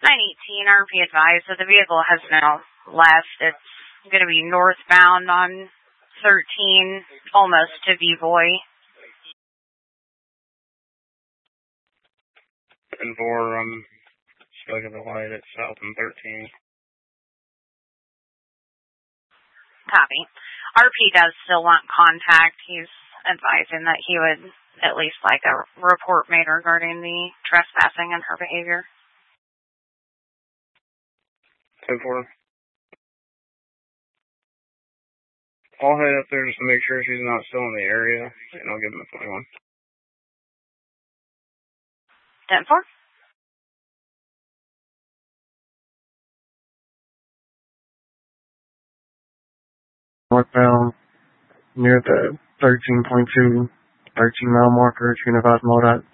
918, RP advised that the vehicle has now left. It's going to be northbound on 13, almost to Vivoy. 10-4, still at the light at south and 13. Copy. RP does still want contact. He's advising that he would at least like a report made regarding the trespassing and her behavior. 10-4. I'll head up there just to make sure she's not still in the area, and I'll give him a 21. 10-4. Northbound near the 13.2, 13 mile marker, 205 MoDOT.